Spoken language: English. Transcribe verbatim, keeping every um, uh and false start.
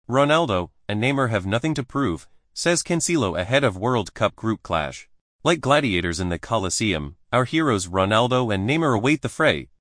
Ronaldo and Neymar have nothing to prove, says Cancelo ahead of World Cup group clash. Like gladiators in the Colosseum, our heroes Ronaldo and Neymar await the fray,